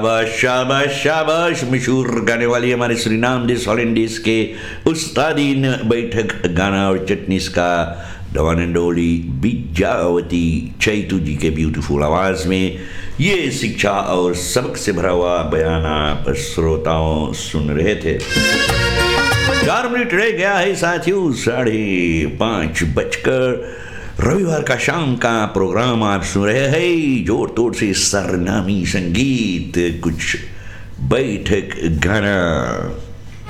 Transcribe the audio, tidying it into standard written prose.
शाबाश शाबाश शाबाश। मशहूर गाने वाली हमारे सुरीनाम डिस हॉलैंडिस के उस्तादीन बैठक गाना और चटनीस का the one and only बीजावती Chaitu जी के ब्यूटीफुल आवाज़ में ये शिक्षा और सबक से भरा हुआ बयान आप श्रोताओं सुन रहे थे। 4 मिनट रह गया है साथियों 5:30 बजकर। रविवार का शाम का प्रोग्राम आप सुन रहे हैं जोर तोड़ से सरनामी संगीत कुछ बैठक गाना।